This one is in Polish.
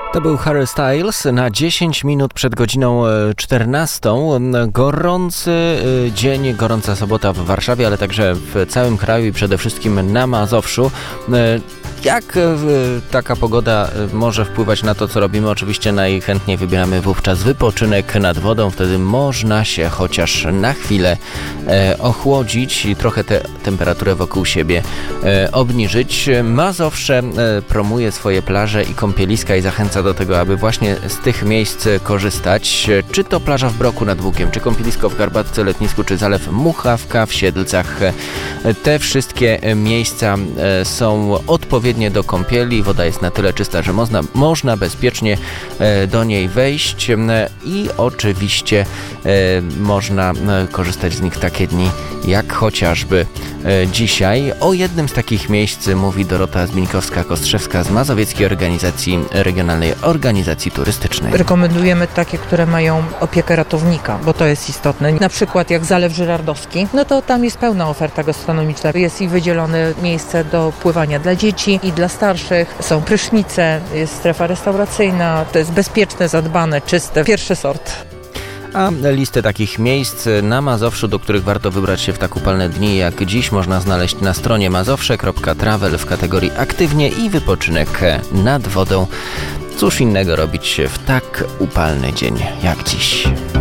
To był Harry Styles na 10 minut przed godziną 14. Gorący dzień, gorąca sobota w Warszawie, ale także w całym kraju i przede wszystkim na Mazowszu. Jak taka pogoda może wpływać na to, co robimy? Oczywiście najchętniej wybieramy wówczas wypoczynek nad wodą. Wtedy można się chociaż na chwilę ochłodzić i trochę tę temperaturę wokół siebie obniżyć. Mazowsze promuje swoje plaże i kąpieliska i zachęca do tego, aby właśnie z tych miejsc korzystać. Czy to plaża w Broku nad Bugiem, czy kąpielisko w Garbatce, Letnisku, czy zalew Muchawka w Siedlcach. Te wszystkie miejsca są odpowiednie do kąpieli. Woda jest na tyle czysta, że można bezpiecznie do niej wejść i oczywiście można korzystać z nich w takie dni jak chociażby dzisiaj. O jednym z takich miejsc mówi Dorota Zbińkowska-Kostrzewska z Mazowieckiej Regionalnej Organizacji Turystycznej. Rekomendujemy takie, które mają opiekę ratownika, bo to jest istotne. Na przykład jak Zalew Żyrardowski, no to tam jest pełna oferta gastronomiczna. Jest i wydzielone miejsce do pływania dla dzieci i dla starszych. Są prysznice, jest strefa restauracyjna. To jest bezpieczne, zadbane, czyste, pierwszy sort. A listę takich miejsc na Mazowszu, do których warto wybrać się w tak upalne dni jak dziś, można znaleźć na stronie mazowsze.travel w kategorii aktywnie i wypoczynek nad wodą. Cóż innego robić w tak upalny dzień jak dziś.